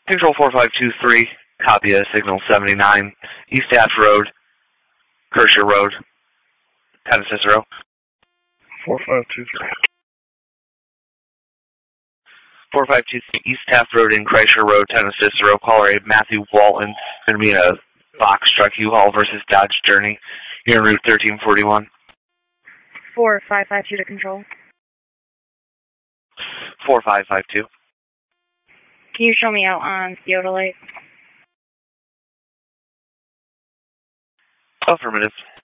Control 4523, copy of signal 79, East Half Road, Kershaw Road, Town of Cicero. 4523. 4523, East Half Road in Kreischer Road, Town of Cicero. Caller Matthew Walton. Going to be in a box truck U-Haul versus Dodge Journey. You're en route 1341. 4552 to control. 4552. Can you show me out on Theodolite? Affirmative.